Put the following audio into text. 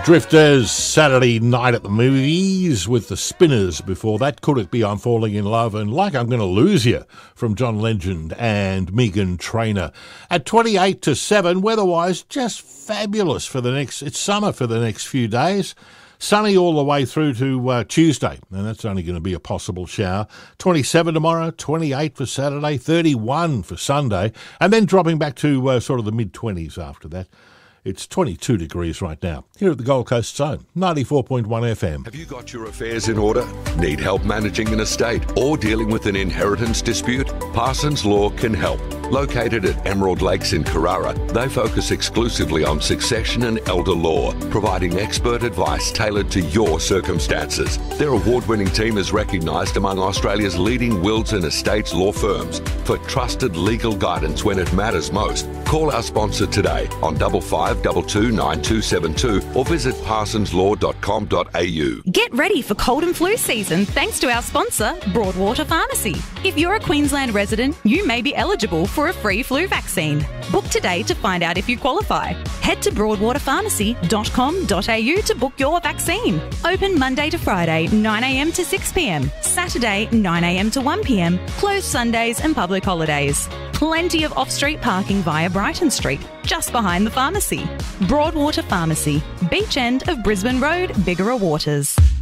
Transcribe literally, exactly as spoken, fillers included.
Drifters, Saturday night at the movies with the Spinners. Before that, Could It Be I'm Falling in Love and Like I'm Gonna Lose You from John Legend and Meghan Trainor. At twenty-eight to seven, weather-wise, just fabulous for the next, it's summer for the next few days. Sunny all the way through to uh, Tuesday, and that's only going to be a possible shower. twenty-seven tomorrow, twenty-eight for Saturday, thirty-one for Sunday, and then dropping back to uh, sort of the mid-twenties after that. It's twenty-two degrees right now, here at the Gold Coast Zone, ninety-four point one F M. Have you got your affairs in order? Need help managing an estate or dealing with an inheritance dispute? Parsons Law can help. Located at Emerald Lakes in Carrara, they focus exclusively on succession and elder law, providing expert advice tailored to your circumstances. Their award-winning team is recognised among Australia's leading wills and estates law firms for trusted legal guidance when it matters most. Call our sponsor today on double five double two nine two seven two or visit parsons law dot com dot a u. Get ready for cold and flu season thanks to our sponsor, Broadwater Pharmacy. If you're a Queensland resident, you may be eligible for a free flu vaccine. Book today to find out if you qualify. Head to broadwater pharmacy dot com dot a u to book your vaccine. Open Monday to Friday, nine a m to six p m, Saturday, nine a m to one p m, closed Sundays and public holidays. Plenty of off-street parking via Brighton Street, just behind the pharmacy. Broadwater Pharmacy, beach end of Brisbane Road, Bigara Waters.